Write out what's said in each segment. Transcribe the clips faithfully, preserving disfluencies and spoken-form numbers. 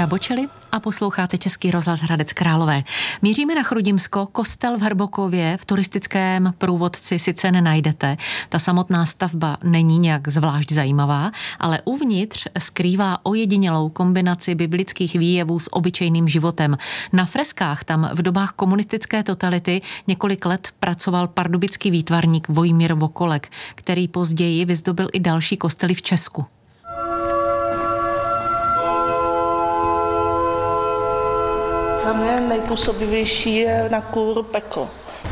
Barbora Bočely a posloucháte Český rozhlas Hradec Králové. Míříme na Chrudimsko, kostel v Hrbokově v turistickém průvodci sice nenajdete. Ta samotná stavba není nějak zvlášť zajímavá, ale uvnitř skrývá ojedinělou kombinaci biblických výjevů s obyčejným životem. Na freskách tam v dobách komunistické totality několik let pracoval pardubický výtvarník Vojmír Vokolek, který později vyzdobil i další kostely v Česku. Za mě nejpůsobivější je na kůru peklo.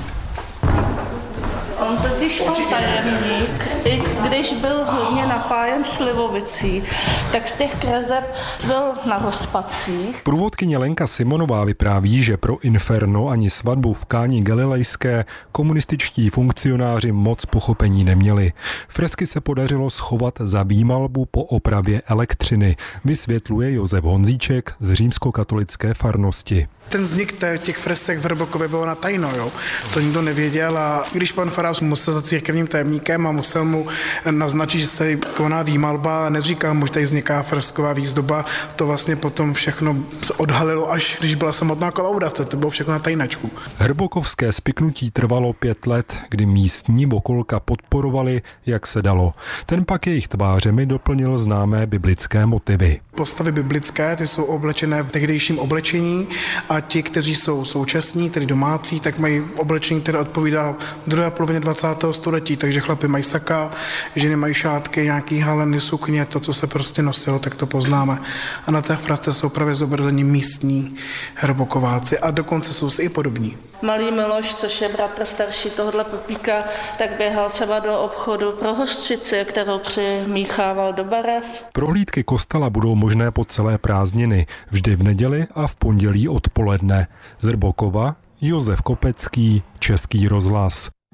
On totiž byl tajemník, i když byl hodně napájen slivovicí, tak z těch kreseb byl na rozpacích. Průvodkyně Lenka Simonová vypráví, že pro Inferno ani svatbu v Káni Galilejské komunističtí funkcionáři moc pochopení neměli. Fresky se podařilo schovat za výmalbu po opravě elektřiny, vysvětluje Josef Honzíček z římskokatolické farnosti. Ten vznik těch fresek v Hrbokově bylo na tajno, jo. To nikdo nevěděl a když pan farář musel za církevním tajemníkem a musel mu naznačit, že se tady koná výmalba a neříkal mu, že tady vzniká fresková výzdoba, to vlastně potom všechno odhalilo, až když byla samotná kolaudace, to bylo všechno na tajnačku. Hrbokovské spiknutí trvalo pět let, kdy místní Vokolka podporovali, jak se dalo. Ten pak jejich tvářemi doplnil známé biblické motivy. Postavy biblické, ty jsou oblečené v tehdejším oblečení a ti, kteří jsou současní, tedy domácí, tak mají oblečení, které odpovídá druhé polovině dvacátého století, takže chlapi mají saka, ženy mají šátky, nějaký haleny, sukně, to, co se prostě nosilo, tak to poznáme. A na té fresce jsou právě zobrazeni místní Hrbokováci a dokonce jsou si i podobní. Malý Miloš, což je bratr starší tohohle Pepíka, tak běhal třeba do obchodu pro hořčici, kterou přimíchával do barev. Prohlídky kostela budou možné po celé prázdniny, vždy v neděli a v pondělí odpoledne. Z Hrbokova Josef Kopecký, Český rozhlas.